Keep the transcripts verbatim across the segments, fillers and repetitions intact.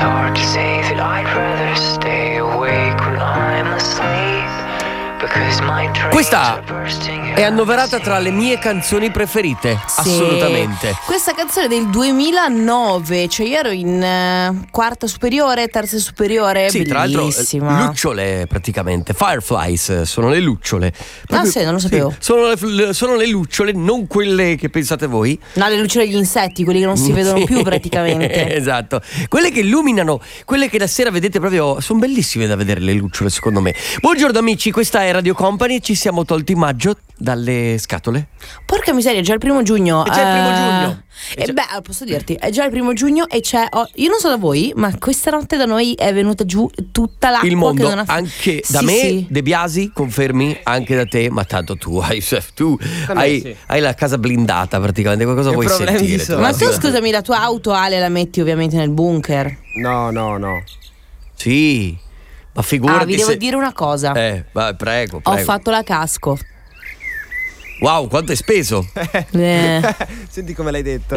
hard to say that I'd rather stay awake when I'm asleep. Questa è annoverata tra le mie canzoni preferite, sì, assolutamente. Questa canzone è del duemilanove, cioè io ero in uh, quarta superiore, terza superiore, sì, bellissima. Tra l'altro lucciole praticamente, Fireflies sono le lucciole. Proprio, ah sì, non lo sapevo. Sì, sono, le, sono le lucciole, non quelle che pensate voi. No, le lucciole degli insetti, quelli che non si vedono sì, più praticamente. Esatto, quelle che illuminano, quelle che la sera vedete proprio, sono bellissime da vedere le lucciole secondo me. Buongiorno amici, questa è Radio Company, ci siamo tolti maggio dalle scatole. Porca miseria, è già il primo giugno. È già il primo uh, giugno. E già... beh, posso dirti, è già il primo giugno e c'è. Oh, io non so da voi, ma questa notte da noi è venuta giù tutta l'acqua. Il mondo, che non ha... anche da sì, me, sì. De Biasi, confermi, anche da te, ma tanto tu hai, tu hai, sì. hai la casa blindata praticamente. Qualcosa che vuoi sentire? Tu, ma tu scusami, la tua auto Ale la metti ovviamente nel bunker? No, no, no. Sì. Ma figurati. Ah, vi devo se... dire una cosa. Eh, vai, prego, prego. Ho fatto la casco. Wow, quanto hai speso? Eh. Senti come l'hai detto.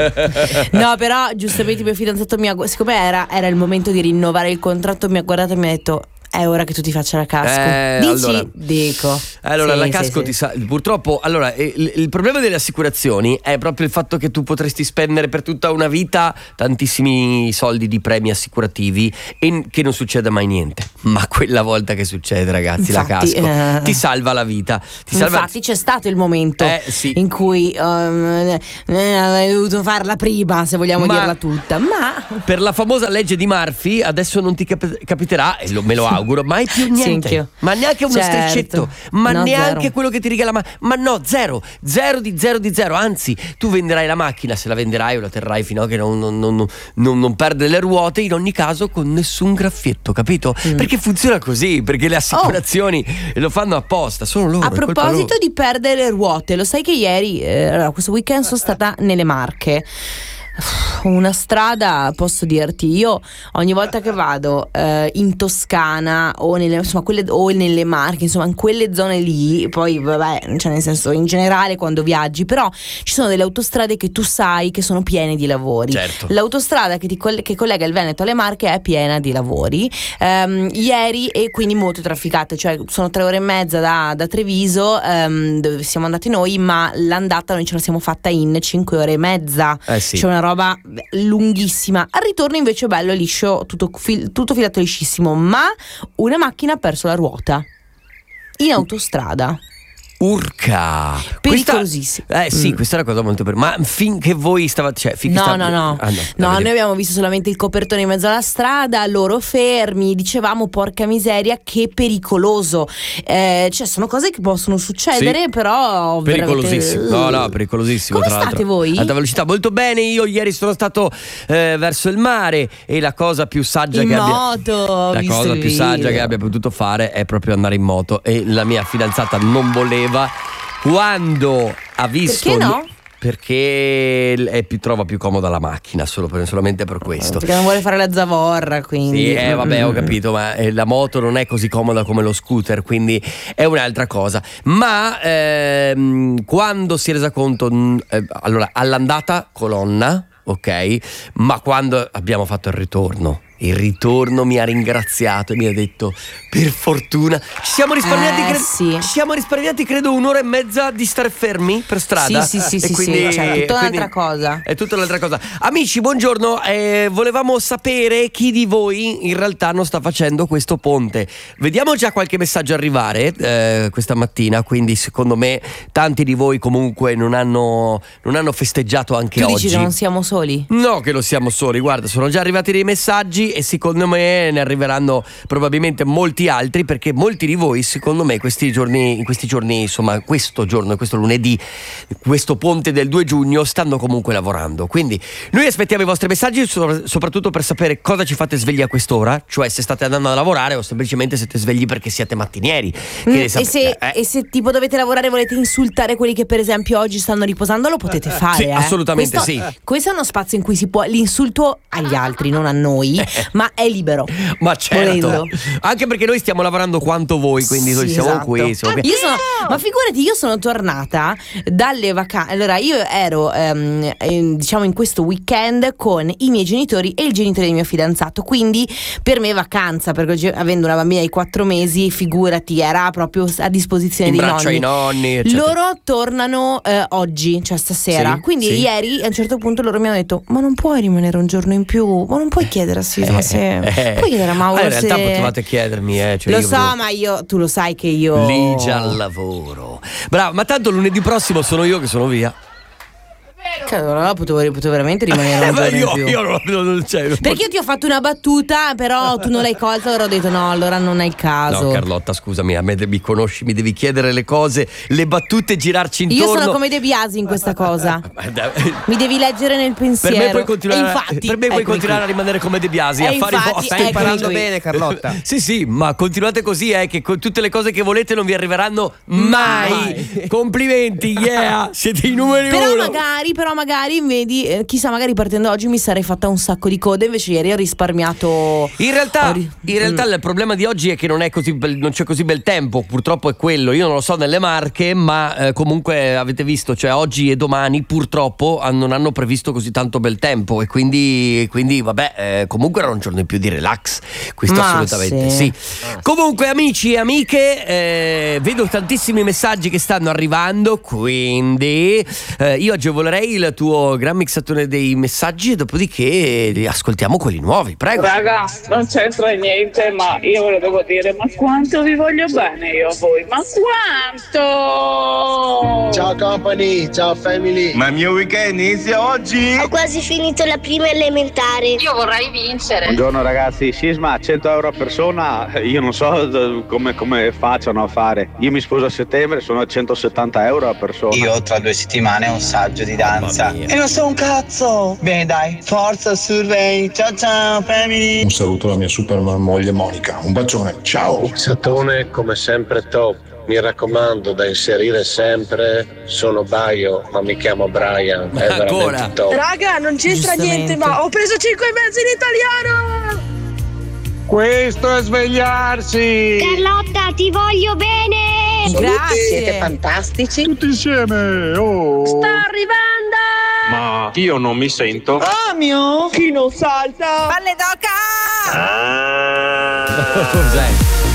No, però giustamente mio fidanzato mi ha, siccome era, era il momento di rinnovare il contratto, mi ha guardato e mi ha detto: è ora che tu ti faccia la casco. Eh, Dici? Allora, Dico. Allora, sì, la sì, casco sì. ti sa. Purtroppo, allora, il, il problema delle assicurazioni è proprio il fatto che tu potresti spendere per tutta una vita tantissimi soldi di premi assicurativi e che non succeda mai niente. Ma quella volta che succede, ragazzi, infatti, la casco eh, ti salva la vita. Ti salva... Infatti, c'è stato il momento eh, sì. in cui um, eh, avrei dovuto farla prima, se vogliamo ma dirla tutta. Ma per la famosa legge di Murphy, adesso non ti cap- capiterà, e lo, me lo auguro, mai più niente. Sì, ma neanche uno certo. striscetto, ma no, neanche zero. quello che ti regala, ma, ma no, zero, zero di zero di zero. Anzi, tu venderai la macchina, se la venderai o la terrai fino a che non, non, non, non, non perde le ruote, in ogni caso con nessun graffietto, capito? Mm. Perché funziona così, perché le assicurazioni oh. lo fanno apposta, sono loro. A proposito di perdere le ruote, lo sai che ieri, eh, allora, questo weekend sono stata nelle Marche. Una strada, posso dirti, io ogni volta che vado eh, in Toscana o nelle, insomma, quelle, o nelle Marche, insomma in quelle zone lì, poi vabbè, cioè nel senso in generale quando viaggi, però ci sono delle autostrade che tu sai che sono piene di lavori. Certo. L'autostrada che, ti coll- che collega il Veneto alle Marche è piena di lavori um, ieri, e quindi molto trafficata, cioè sono tre ore e mezza da, da Treviso um, dove siamo andati noi, ma l'andata noi ce la siamo fatta in cinque ore e mezza. Eh sì. C'è una roba lunghissima. Al ritorno invece bello, liscio, tutto, fil- tutto filato liscissimo, ma una macchina ha perso la ruota in autostrada. Urca, pericolosissimo. Questa, eh sì, mm. questa è una cosa molto per. Ma finché voi stavate, cioè, finché no, stav- no, no, ah, no, no, noi abbiamo visto solamente il copertone in mezzo alla strada, loro fermi, dicevamo porca miseria, che pericoloso. Eh, cioè, sono cose che possono succedere, sì. però pericolosissimo. Veramente... No, no, pericolosissimo. Come tra state l'altro. voi? Alta velocità, molto bene. Io ieri sono stato eh, verso il mare e la cosa più saggia in che moto, abbia la cosa più saggia che abbia potuto fare è proprio andare in moto, e la mia fidanzata non voleva. Quando ha visto. Perché no? Perché è più, trova più comoda la macchina, solo per, solamente per questo. Perché non vuole fare la zavorra, quindi. Sì, eh, vabbè, ho capito, ma eh, la moto non è così comoda come lo scooter, quindi è un'altra cosa. Ma ehm, quando si è resa conto, eh, allora all'andata colonna, ok, ma quando abbiamo fatto il ritorno. Il ritorno mi ha ringraziato e mi ha detto: per fortuna ci siamo risparmiati, eh, cre- sì. ci siamo risparmiati credo un'ora e mezza di stare fermi per strada. Sì, sì, sì, e sì, quindi, sì, cioè, tutta quindi un'altra cosa. È tutta un'altra cosa. Amici, buongiorno. Eh, volevamo sapere chi di voi in realtà non sta facendo questo ponte. Vediamo già qualche messaggio arrivare eh, questa mattina. Quindi, secondo me, tanti di voi comunque non hanno, non hanno festeggiato anche tu oggi. Tu dici che non siamo soli? No, che lo siamo soli. Guarda, sono già arrivati dei messaggi e secondo me ne arriveranno probabilmente molti altri, perché molti di voi, secondo me, questi giorni, in questi giorni, insomma, questo giorno, questo lunedì, questo ponte del due giugno, stanno comunque lavorando. Quindi noi aspettiamo i vostri messaggi, soprattutto per sapere cosa ci fate svegli a quest'ora, cioè se state andando a lavorare o semplicemente siete svegli perché siete mattinieri. Che mm, sap- e, se, eh. e se tipo dovete lavorare e volete insultare quelli che per esempio oggi stanno riposando, lo potete fare. Sì, eh. assolutamente questo, sì. Questo è uno spazio in cui si può l'insulto agli altri, non a noi. ma è libero. Ma certo, volendo. Anche perché noi stiamo lavorando quanto voi, quindi noi Sì, siamo esatto. qui, siamo qui. Io sono, ma figurati, io sono tornata dalle vacanze. Allora, io ero ehm, eh, diciamo in questo weekend con i miei genitori e il genitore del mio fidanzato. Quindi per me vacanza, perché oggi, avendo una bambina di quattro mesi, figurati, era proprio a disposizione In dei braccio nonni. ai nonni, eccetera. Loro tornano eh, oggi, cioè stasera. Sì, Quindi sì. ieri a un certo punto loro mi hanno detto: ma non puoi rimanere un giorno in più? Ma non puoi chiedere a Sisma se Eh, puoi chiedere a Mauro ah, in realtà se... potevate chiedermi, eh, cioè Lo io so, proprio- ma io, tu lo sai che io lì già al lavoro. Bravo, ma tanto lunedì prossimo sono io che sono via. Allora, potevo, potevo veramente rimanere Eh, un ma giorno io, in più. io non, non, non c'è. Perché io ti ho fatto una battuta, però tu non l'hai colta, allora ho detto no, allora non è il caso. No, Carlotta, scusami, a me mi conosci, mi devi chiedere le cose, le battute, girarci intorno. Io sono come De Biasi in questa cosa. Mi devi leggere nel Per pensiero. me puoi continuare, E infatti, per me puoi eccomi continuare qui. a rimanere come De Biasi, E a fare i infatti, vostri. Stai eccomi imparando qui. bene, Carlotta. Sì, sì, ma continuate così, eh, che con tutte le cose che volete non vi arriveranno mai. Mai. Complimenti, yeah, siete i numeri Però uno. magari, però magari, vedi, eh, chissà, magari partendo oggi mi sarei fatta un sacco di code, invece ieri ho risparmiato. In realtà, ho ri- in realtà Mm. il problema di oggi è che non è così bel- non c'è così bel tempo, purtroppo è quello. Io non lo so nelle Marche, ma eh, comunque avete visto, cioè oggi e domani purtroppo han- non hanno previsto così tanto bel tempo e quindi, quindi vabbè, eh, comunque era un giorno in più di relax. Questo Ma assolutamente sì. sì. Comunque amici e amiche, eh, vedo tantissimi messaggi che stanno arrivando, quindi eh, io agevolerei il tuo gran mixatore dei messaggi e dopodiché eh, ascoltiamo quelli nuovi, prego. Raga, non c'entra niente, ma io ve lo devo dire, ma quanto vi voglio bene io a voi, ma quanto! Ciao company, ciao family. Ma il mio weekend inizia oggi? Ho quasi finito la prima elementare. Io vorrei vincere. Buongiorno ragazzi, Sisma, cento euro a persona, io non so d- come, come facciano a fare. Io mi sposo a settembre, sono a centosettanta euro a persona. Io tra due settimane ho un saggio di danza. Mamma mia. E non so un cazzo! Bene dai, forza Survey, ciao ciao family! Un saluto alla mia superman moglie Monica, un bacione, ciao! Sattone come sempre top. Mi raccomando, da inserire sempre. Sono Baio, ma mi chiamo Brian. Ma È veramente ancora? top. Raga, non c'entra Giustamente. niente, ma ho preso cinque e mezzo in italiano! Questo è svegliarsi! Carlotta, ti voglio bene! Grazie. fantastici. Tutti insieme, oh! Sta arrivando! Ma io non mi sento. Amio! Chi non salta? Palle d'oca! Cos'è?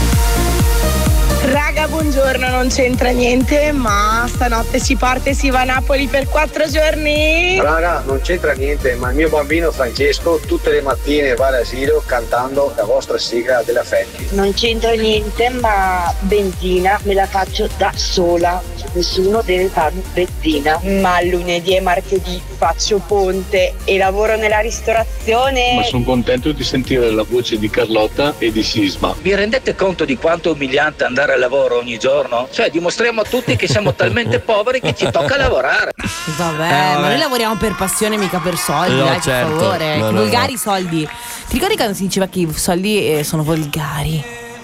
Raga, buongiorno, non c'entra niente, ma stanotte si parte e si va a Napoli per quattro giorni. Raga, non c'entra niente, ma il mio bambino Francesco tutte le mattine va all'asilo cantando la vostra sigla della Fetti. Non c'entra niente, ma benzina me la faccio da sola. Nessuno deve farmi benzina. Ma lunedì e martedì faccio ponte e lavoro nella ristorazione. Ma sono contento di sentire la voce di Carlotta e di Sisma. Vi rendete conto di quanto è umiliante andare al lavoro ogni giorno? Cioè dimostriamo a tutti che siamo talmente poveri che ci tocca lavorare. Vabbè, Eh, ma vabbè. noi lavoriamo per passione, mica per soldi, No, dai, certo. per favore. No, no, volgari no. soldi. Ti ricordi quando si diceva che i soldi eh, sono volgari?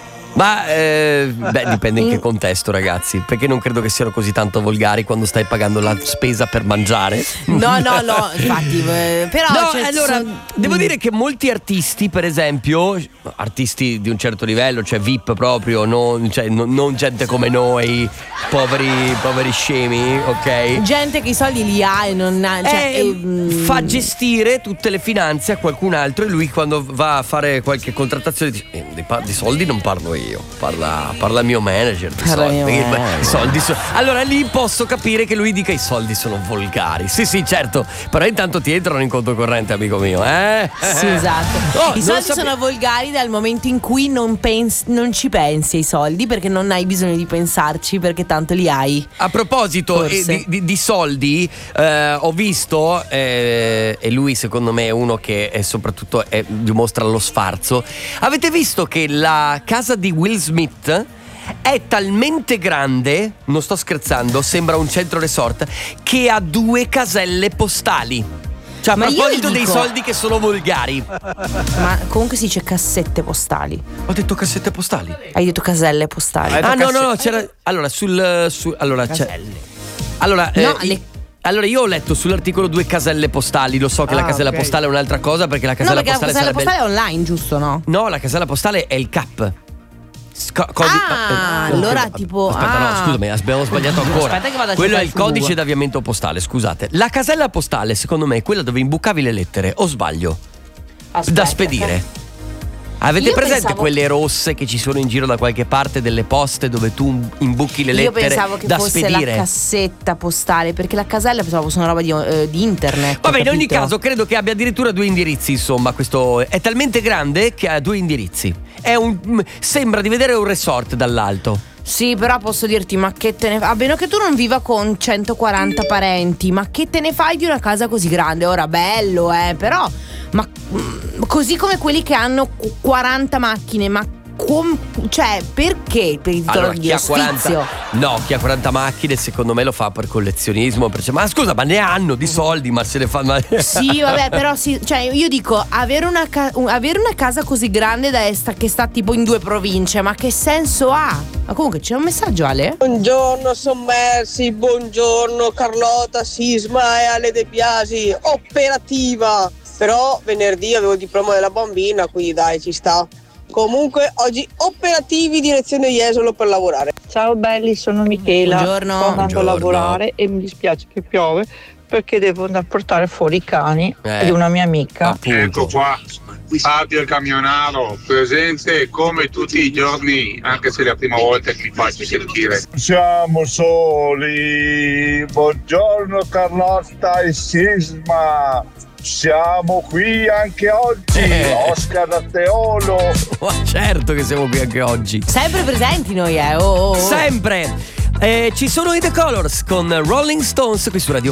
Ma eh, beh, dipende in che contesto, ragazzi. Perché non credo che siano così tanto volgari quando stai pagando la spesa per mangiare. No, no, no, infatti, eh, però No, cioè, allora, son- devo dire che molti artisti, per esempio, artisti di un certo livello, cioè V I P proprio, non, cioè, non, non gente come noi, poveri, poveri scemi, ok? gente che i soldi li ha e non ha, cioè, Eh, eh, mm, fa gestire tutte le finanze a qualcun altro e lui quando va a fare qualche contrattazione dice eh, di, par- di soldi non parlo io, parla, parla il mio manager di Parla soldi, il mio perché, beh, manager. i soldi so- allora lì posso capire che lui dica i soldi sono volgari, sì sì certo, però intanto ti entrano in conto corrente amico mio, eh? Sì, esatto. Oh, I non soldi sape- sono volgari dal momento in cui non, pens- non ci pensi ai soldi, perché non hai bisogno di pensarci, perché tanto li hai. A proposito Forse. eh, di, di- di soldi, eh, ho visto, eh, e lui secondo me è uno che è soprattutto è- dimostra lo sfarzo. Avete visto che la casa di Will Smith è talmente grande, non sto scherzando, sembra un centro resort, che ha due caselle postali. Cioè a Ma io proposito vi dei dico- soldi che sono volgari. Ma comunque si dice cassette postali. Ho detto cassette postali. Hai detto caselle postali. Ah no no no, c'era allora sul su, allora c'è Allora No, eh, le- Allora io ho letto sull'articolo due caselle postali. Lo so che Ah, la casella ok. postale è un'altra cosa, perché la casella No, perché la postale casella sarebbe postale è online, giusto, no? No, la casella postale è il C A P. Sco- codi- Ah, eh, allora eh, tipo- Aspetta, no, ah. scusami, abbiamo sbagliato ancora. Aspetta che vado a Quello è cercare il su codice Google. d'avviamento postale, scusate. La casella postale, secondo me, è quella dove imbucavi le lettere, o sbaglio? Aspetta, da spedire. Avete Io presente pensavo- quelle rosse che ci sono in giro da qualche parte, delle poste dove tu imbucchi le Io lettere pensavo che da fosse spedire? la cassetta postale, perché la casella pensavo fosse una roba di, eh, di internet. Vabbè, in ogni capito? caso credo che abbia addirittura due indirizzi, insomma, questo è talmente grande che ha due indirizzi. È un sembra di vedere un resort dall'alto. Sì, però posso dirti, ma che te ne fa? A meno che tu non viva con centoquaranta parenti, ma che te ne fai di una casa così grande? Ora, bello, eh, però, ma mm, così come quelli che hanno quaranta macchine, ma com- cioè, perché? Per il titolo Allora, di chi ha ostizio? quaranta No, chi ha quaranta macchine secondo me lo fa per collezionismo, perché, ma scusa, ma ne hanno di soldi, ma se ne fanno. Sì, vabbè, però sì, cioè io dico, avere una, ca- un- avere una casa così grande da esta- che sta tipo in due province, ma che senso ha? Ma comunque c'è un messaggio, Ale? Buongiorno sommersi, buongiorno Carlotta, Sisma e Ale De Biasi, operativa. Però venerdì avevo il diploma della bambina, quindi dai, ci sta. Comunque oggi operativi direzione Jesolo per lavorare. Ciao belli, sono Michela. Buongiorno. Sto andando a Buongiorno. lavorare e mi dispiace che piove perché devo andare a portare fuori i cani Eh, di una mia amica. appunto. Ecco qua, Fabio il camionaro, presente come tutti i giorni, anche se è la prima volta che mi faccio sentire. Siamo soli. Buongiorno Carlotta e Sisma. Siamo qui anche oggi. Eh. Oscar da Teolo. Ma certo che siamo qui anche oggi. Sempre presenti noi, eh. Oh, oh, oh. Sempre. Eh, ci sono i The Colors con Rolling Stones qui su Radio